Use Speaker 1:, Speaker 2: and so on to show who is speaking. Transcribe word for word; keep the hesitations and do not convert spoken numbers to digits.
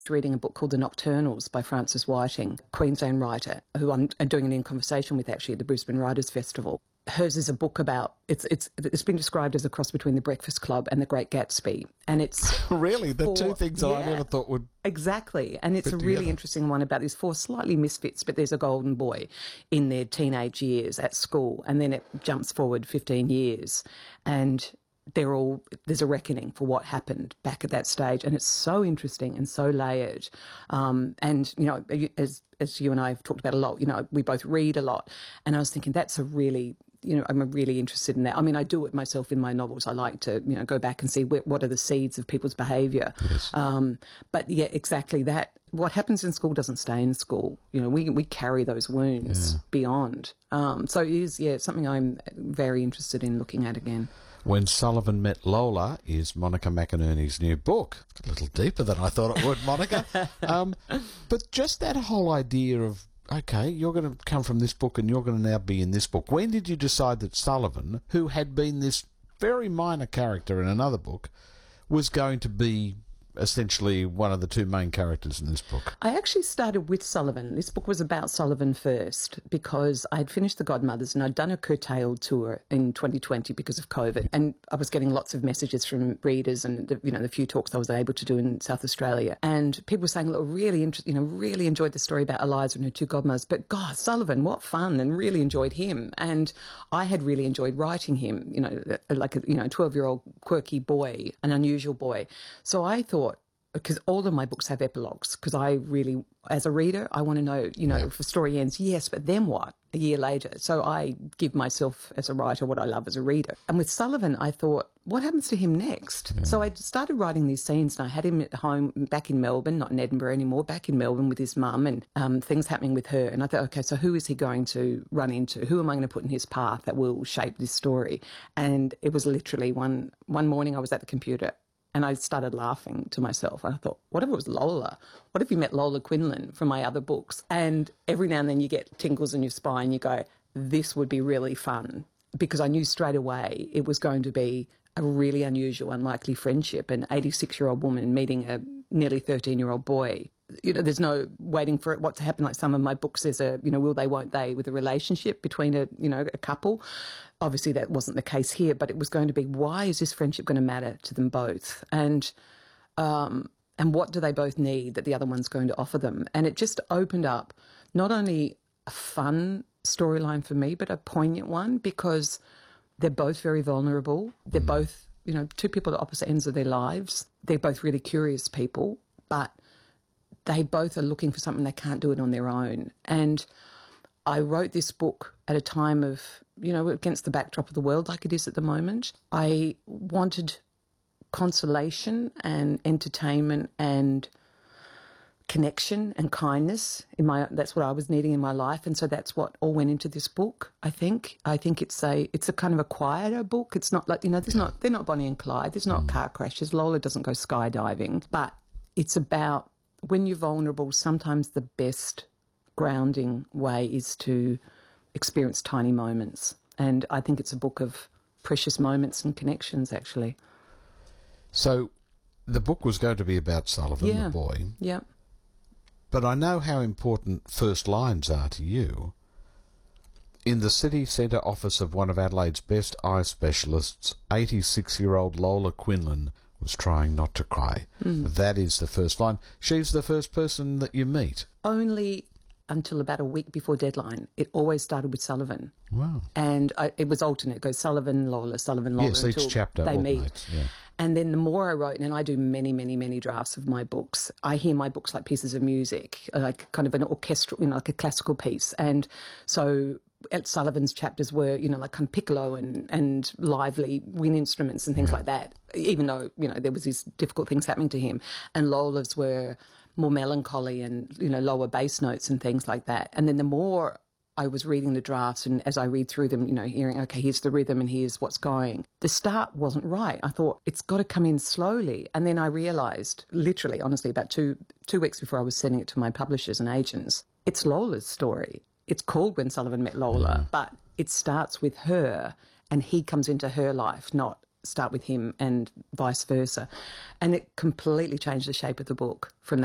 Speaker 1: reading a book called The Nocturnals by Frances Whiting, Queensland writer, who I'm doing an in conversation with actually at the Brisbane Writers Festival. Hers is a book about, it's it's it's been described as a cross between The Breakfast Club and The Great Gatsby. And it's...
Speaker 2: Really? The
Speaker 1: for,
Speaker 2: two things
Speaker 1: yeah,
Speaker 2: that I never thought would...
Speaker 1: Exactly. And it's a
Speaker 2: fit
Speaker 1: really
Speaker 2: together.
Speaker 1: interesting one about these four slightly misfits, but there's a golden boy in their teenage years at school, and then it jumps forward fifteen years, and they're all, there's a reckoning for what happened back at that stage, and it's so interesting and so layered. Um, and, you know, as as you and I have talked about a lot, you know, we both read a lot, and I was thinking that's a really, you know, I'm really interested in that. I mean, I do it myself in my novels. I like to, you know, go back and see wh- what are the seeds of people's behaviour.
Speaker 2: Yes.
Speaker 1: Um, but yeah, exactly that. What happens in school doesn't stay in school. You know, we we carry those wounds
Speaker 2: Yeah.
Speaker 1: beyond. Um, so it is, yeah, something I'm very interested in looking at again.
Speaker 2: When Sullivan Met Lola is Monica McInerney's new book. It's a little deeper than I thought it would, Monica. um, but just that whole idea of, okay, you're going to come from this book and you're going to now be in this book. When did you decide that Sullivan, who had been this very minor character in another book, was going to be essentially one of the two main characters in this book?
Speaker 1: I actually started with Sullivan. This book was about Sullivan first because I had finished The Godmothers and I'd done a curtailed tour in twenty twenty because of COVID. And I was getting lots of messages from readers and, the, you know, the few talks I was able to do in South Australia. And people were saying, look, really, inter- you know, really enjoyed the story about Eliza and her two godmothers. But God, Sullivan, what fun, and really enjoyed him. And I had really enjoyed writing him, you know, like a, you know, twelve-year-old quirky boy, an unusual boy. So I thought, because all of my books have epilogues, because I really, as a reader, I want to know, you know,
Speaker 2: Yeah.
Speaker 1: if a story ends, yes, but then what? A year later. So I give myself, as a writer, what I love as a reader. And with Sullivan, I thought, what happens to him next? Yeah. So I started writing these scenes, and I had him at home back in Melbourne, not in Edinburgh anymore, back in Melbourne with his mum, and um, things happening with her. And I thought, okay, so who is he going to run into? Who am I going to put in his path that will shape this story? And it was literally one one morning I was at the computer, and I started laughing to myself. I thought, what if it was Lola? What if you met Lola Quinlan from my other books? And every now and then you get tingles in your spine. You go, this would be really fun. Because I knew straight away it was going to be a really unusual, unlikely friendship. An eighty-six-year-old woman meeting a nearly thirteen-year-old boy. You know, there's no waiting for it, what to happen. Like some of my books, there's a, you know, will they, won't they, with a relationship between a, you know, a couple. Obviously that wasn't the case here, but it was going to be, why is this friendship going to matter to them both? And, um, and what do they both need that the other one's going to offer them? And it just opened up not only a fun storyline for me, but a poignant one, because they're both very vulnerable. They're mm. both, you know, two people at opposite ends of their lives. They're both really curious people, but they both are looking for something. They can't do it on their own. And I wrote this book at a time of, you know, against the backdrop of the world like it is at the moment. I wanted consolation and entertainment and connection and kindness in my, that's what I was needing in my life. And so that's what all went into this book, I think. I think it's a, it's a kind of a quieter book. It's not like, you know, there's not, they're not Bonnie and Clyde. There's not mm. car crashes. Lola doesn't go skydiving, but it's about, when you're vulnerable, sometimes the best grounding way is to experience tiny moments. And I think it's a book of precious moments and connections, actually.
Speaker 2: So the book was going to be about Sullivan,
Speaker 1: yeah.
Speaker 2: the boy.
Speaker 1: Yeah.
Speaker 2: But I know how important first lines are to you. In the city centre office of one of Adelaide's best eye specialists, eighty-six-year-old Lola Quinlan was trying not to cry. Mm. That is the first line. She's the first person that you meet.
Speaker 1: Only until about a week before deadline. It always started with Sullivan.
Speaker 2: Wow.
Speaker 1: And I, it was alternate. It goes Sullivan, Lola, Sullivan, Lola.
Speaker 2: Yes,
Speaker 1: until
Speaker 2: each chapter
Speaker 1: they
Speaker 2: alternates.
Speaker 1: meet.
Speaker 2: Yeah.
Speaker 1: And then the more I wrote, and I do many, many, many drafts of my books, I hear my books like pieces of music, like kind of an orchestral, you know, like a classical piece. And so at Sullivan's chapters were, you know, like kind of piccolo and, and lively wind instruments and things yeah. like that, even though, you know, there was these difficult things happening to him. And Lola's were more melancholy and, you know, lower bass notes and things like that. And then the more I was reading the drafts, and as I read through them, you know, hearing, okay, here's the rhythm and here's what's going. The start wasn't right. I thought, it's got to come in slowly. And then I realised, literally, honestly, about two two weeks before I was sending it to my publishers and agents, it's Lola's story. It's called When Sullivan Met Lola, mm. but it starts with her and he comes into her life, not start with him and vice versa. And it completely changed the shape of the book from